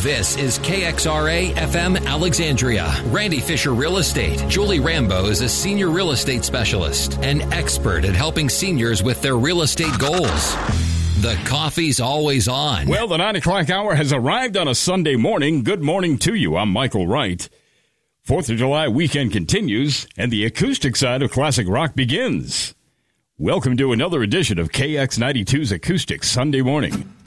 This is KXRA FM Alexandria. Randy Fisher Real Estate. Julie Rambo is a senior real estate specialist, an expert at helping seniors with their real estate goals. The coffee's always on. Well, the 9 o'clock hour has arrived on a Sunday morning. Good morning to you. I'm Michael Wright. 4th of July weekend continues, and the acoustic side of classic rock begins. Welcome to another edition of KX92's Acoustic Sunday Morning.